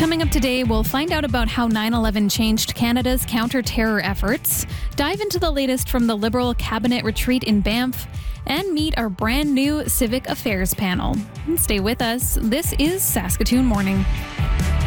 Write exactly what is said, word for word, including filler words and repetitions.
Coming up today, we'll find out about how nine eleven changed Canada's counter-terror efforts, dive into the latest from the Liberal cabinet retreat in Banff, and meet our brand new Civic Affairs panel. Stay with us. This is Saskatoon Morning.